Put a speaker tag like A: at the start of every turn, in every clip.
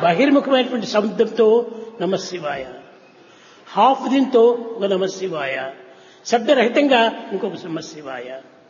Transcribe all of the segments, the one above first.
A: బహిర్ముఖమైనటువంటి శబ్దంతో నమ శివాయ, హాఫ్ దీంతో ఒక నమ శివాయ, శబ్దరహితంగా ఇంకొక నమ శివాయ.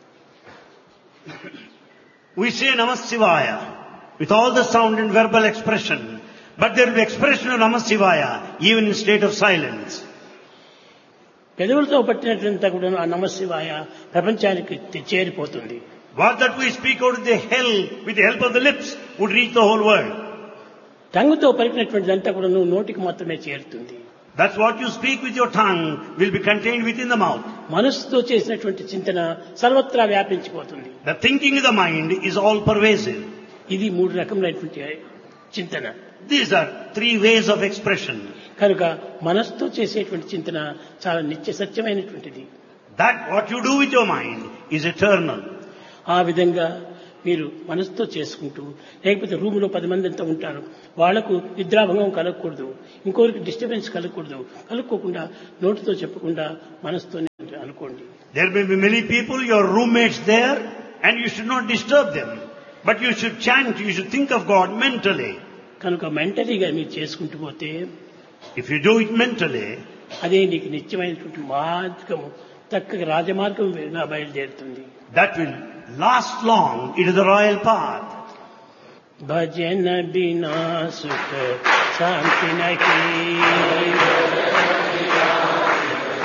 B: We say Namah Shivaya with all the sound and verbal expression, but there will be expression of Namah Shivaya even in state of silence.
A: పెదవులతో పట్టినట్లంతా కూడా ఆ నమ శివాయ ప్రపంచానికి చేరిపోతుంది.
B: What that we speak out of the hell with the help of the lips would reach the whole world.
A: టంగుతో పలికినటువంటిదంతా కూడా నోటికి మాత్రమే చేరుతుంది.
B: That's what you speak with your tongue will be contained within the mouth.
A: మనస్సుతో చేసినటువంటి చింతన సర్వత్రా వ్యాపించిపోతుంది.
B: The thinking of the mind is all pervasive.
A: ఇది మూడు రకములైనటువంటి చింతన.
B: These are three ways of expression.
A: కనుక మనస్సుతో చేసేటువంటి చింతన చాలా నిత్య సత్యమైనటువంటిది.
B: That what you do with your mind is eternal.
A: ఆ విధంగా మీరు మనసుతో చేసుకుంటూ, లేకపోతే రూములో 10 మంది అంతా ఉంటారు, వాళ్లకు నిద్రాభంగం కలగకూడదు, ఇంకొకరికి డిస్టర్బెన్స్ కలగకూడదు, కలుక్కోకుండా నోటితో చెప్పకుండా మనసుతో అనుకోండి.
B: There may be many people, your roommates there, and you should not disturb them. But you should chant, you should think of God mentally.
A: కనుక మెంటలీగా మీరు చేసుకుంటూ పోతే,
B: if you do it mentally,
A: అదే నీకు నిత్యమైనటువంటి మార్గము, చక్కగా రాజమార్గం బయలుదేరుతుంది.
B: That will last long. It is the royal path.
A: భజన బినా సుఖ శాంతి నహి,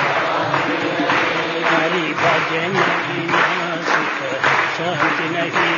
A: హరి భజన బినా సుఖ శాంతి నహి.